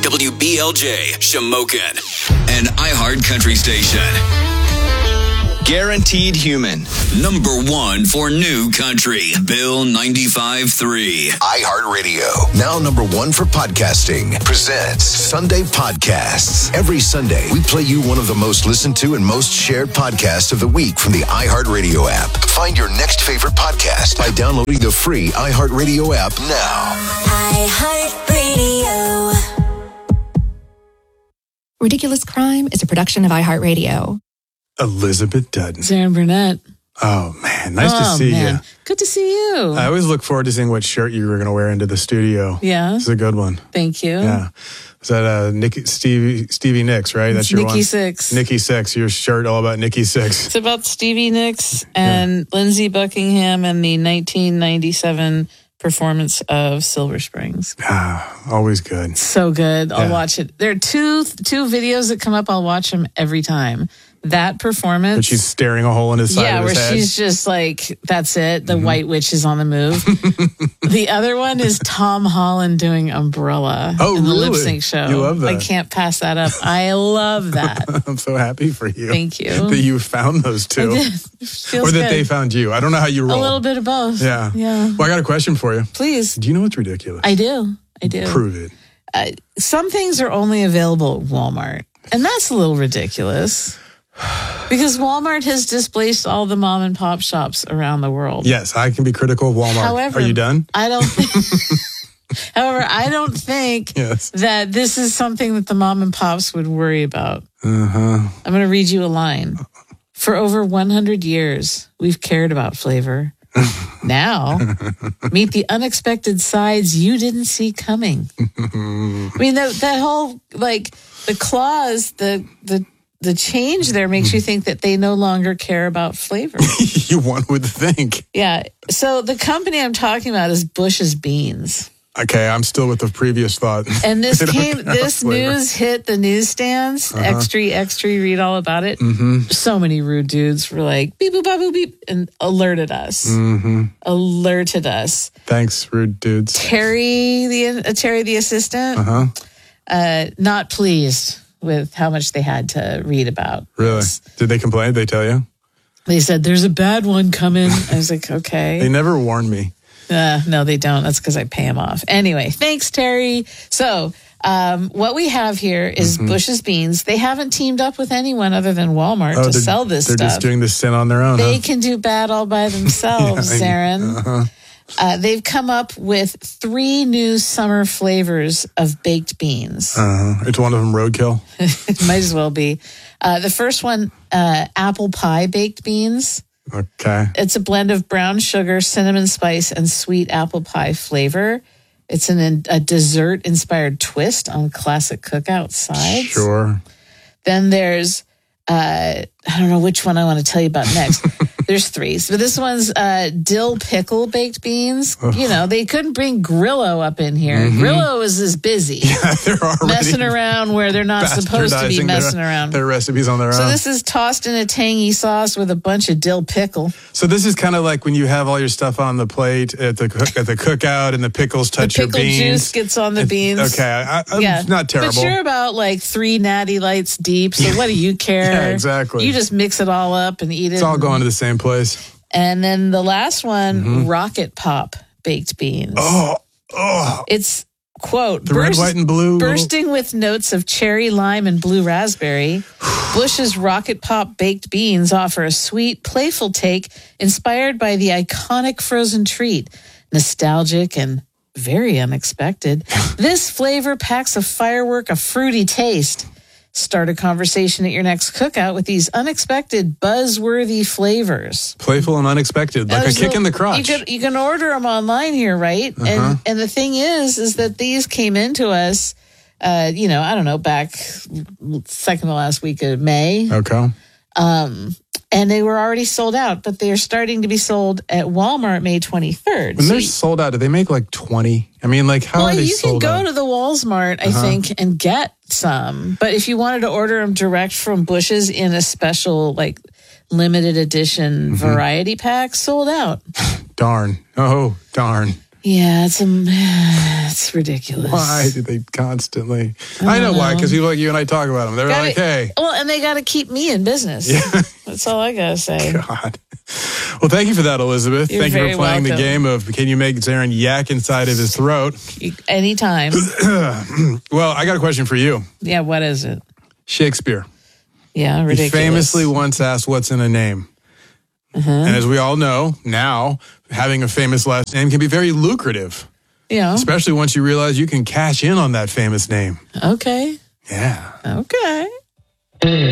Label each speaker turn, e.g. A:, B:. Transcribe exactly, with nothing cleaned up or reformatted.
A: W B L J, Shamokin, an iHeart Country station. Guaranteed Human. Number one for new country. Bill ninety-five point three.
B: iHeartRadio. Now number one for podcasting. Presents Sunday Podcasts. Every Sunday, we play you one of the most listened to and most shared podcasts of the week from the iHeartRadio app. Find your next favorite podcast by downloading the free iHeartRadio app now.
C: iHeartRadio.
D: Ridiculous Crime is a production of iHeartRadio.
E: Elizabeth Dutton.
F: Sarah Burnett.
E: Oh, man. Nice
F: oh,
E: to see
F: man.
E: you.
F: Good to see you.
E: I always look forward to seeing what shirt you were going to wear into the studio.
F: Yeah.
E: It's a good one.
F: Thank you.
E: Yeah. Is that uh, Nikki, Stevie, Stevie Nicks, right? That's
F: it's
E: your
F: Nikki
E: one?
F: Sixx.
E: Nikki Sixx. Your shirt all about Nikki Sixx.
F: It's about Stevie Nicks and yeah. Lindsey Buckingham and the nineteen ninety-seven performance of Silver Springs.
E: Ah, always good.
F: So good. I'll
E: yeah.
F: watch it. There are two two videos that come up. I'll watch them every time. That performance.
E: But she's staring a hole in his side
F: yeah,
E: of his
F: where
E: head.
F: she's just like, that's it. The mm-hmm. White Witch is on the move. The other one is Tom Holland doing Umbrella
E: oh,
F: in the
E: really?
F: lip sync show.
E: You love that.
F: I can't pass that up. I love that.
E: I'm so happy for you.
F: Thank you.
E: That you found those two.
F: I did. Feels
E: or that
F: good.
E: they found you. I don't know how you roll.
F: A little bit of both.
E: Yeah.
F: Yeah.
E: Well, I got a question for you.
F: Please.
E: Do you know what's ridiculous?
F: I do. I do.
E: Prove it.
F: Uh, some things are only available at Walmart, and that's a little ridiculous. Because Walmart has displaced all the mom and pop shops around the world.
E: Yes, I can be critical of Walmart.
F: However,
E: are you done?
F: I don't think, however, I don't think
E: yes.
F: that this is something that the mom and pops would worry about.
E: Uh-huh.
F: I'm going to read you a line. For over one hundred years, we've cared about flavor. Now, meet the unexpected sides you didn't see coming. I mean, that, that whole, like, the clause, the, the, The change there makes you think that they no longer care about flavor.
E: You one would think.
F: Yeah. So the company I'm talking about is Bush's Beans.
E: Okay, I'm still with the previous thought.
F: And this came, this news hit the newsstands. Uh-huh. Extra, extra, read all about it.
E: Mm-hmm.
F: So many rude dudes were like, beep, boop, boop, beep, and alerted us.
E: Mm-hmm.
F: Alerted us.
E: Thanks, rude dudes.
F: Terry, the uh, Terry, the assistant,
E: uh-huh.
F: uh, not pleased with how much they had to read about.
E: Really?
F: This.
E: Did they complain? Did they tell you?
F: They said, there's a bad one coming. I was like, okay.
E: They never warned me.
F: Uh, no, they don't. That's because I pay them off. Anyway, thanks, Terry. So um, what we have here is mm-hmm. Bush's Beans. They haven't teamed up with anyone other than Walmart
E: oh,
F: to sell this
E: they're
F: stuff.
E: They're just doing this sin on their own.
F: They
E: huh?
F: can do bad all by themselves,
E: yeah,
F: Zarin.
E: Uh-huh.
F: Uh, they've come up with three new summer flavors of baked beans.
E: Uh-huh. It's one of them roadkill.
F: It might as well be. Uh, the first one, uh, apple pie baked beans.
E: Okay.
F: It's a blend of brown sugar, cinnamon spice, and sweet apple pie flavor. It's an, a dessert-inspired twist on classic cookout sides.
E: Sure.
F: Then there's, uh, I don't know which one I want to tell you about next. There's three. So this one's uh, dill pickle baked beans. Ugh. You know, they couldn't bring Grillo up in here. Mm-hmm. Grillo is as busy.
E: Yeah, they're already
F: messing around where they're not supposed to be messing
E: their,
F: around.
E: Their recipes on their
F: so
E: own.
F: So this is tossed in a tangy sauce with a bunch of dill pickle.
E: So this is kind of like when you have all your stuff on the plate at the at the cookout and the pickles touch
F: the
E: your beans.
F: Pickle juice gets on the beans.
E: Okay, I, I'm
F: yeah.
E: not terrible.
F: But you're about like three natty lights deep, so what do you care?
E: Yeah, exactly.
F: You just mix it all up and eat it.
E: It's all going to the same place.
F: And then the last one,
E: mm-hmm.
F: Rocket Pop baked beans.
E: Oh, oh.
F: It's, quote,
E: the burst, red, white, and blue.
F: Bursting with notes of cherry, lime, and blue raspberry, Bush's Rocket Pop baked beans offer a sweet, playful take inspired by the iconic frozen treat. Nostalgic and very unexpected, this flavor packs a firework of fruity taste. Start a conversation at your next cookout with these unexpected, buzzworthy flavors.
E: Playful and unexpected, like a kick in the crotch.
F: You can, you can order them online here, right? Uh-huh. And and the thing is, is that these came into us, uh, you know, I don't know, back second to last week of May.
E: Okay.
F: Um, and they were already sold out, but they are starting to be sold at Walmart May twenty-third.
E: When
F: so
E: they're
F: you,
E: sold out, do they make like twenty? I mean, like, how
F: well,
E: are they
F: you
E: sold
F: can go
E: out?
F: to the Walmart, I
E: uh-huh.
F: think, and get some. But if you wanted to order them direct from Bush's in a special, like, limited edition mm-hmm. variety pack, sold out.
E: Darn. Oh, darn.
F: Yeah, it's, um, it's ridiculous.
E: Why do they constantly? I, I know, know why, because people like you and I talk about them. They're
F: gotta,
E: like, hey.
F: Well, and they got to keep me in business. Yeah. That's all I got to say.
E: God. Well, thank you for that, Elizabeth.
F: You're
E: thank you for playing
F: welcome.
E: the game of can you make Zarin yak inside of his throat?
F: Anytime.
E: Well, I got a question for you.
F: Yeah, what is it?
E: Shakespeare.
F: Yeah, ridiculous.
E: He famously once asked, what's in a name? Uh-huh. And as we all know, now, having a famous last name can be very lucrative.
F: Yeah.
E: Especially once you realize you can cash in on that famous name.
F: Okay.
E: Yeah.
F: Okay.